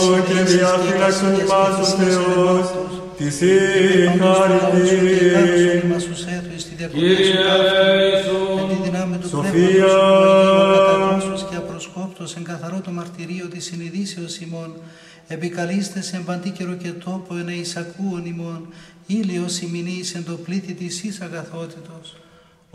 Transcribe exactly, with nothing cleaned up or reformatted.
και διαφύλαξον ημάς ο Θεός, της η χάρητη. Κύριε Ιησού, εν τη δυνάμει του Σοφία. πνεύματος και απροσκόπτος εν καθαρό το μαρτυρίο της συνειδήσεως ημών, επικαλείστε σε παντή καιρο και τόπο εν εισακούων ημών, ήλιος ημινής εν το πλήθη της εις αγαθότητος.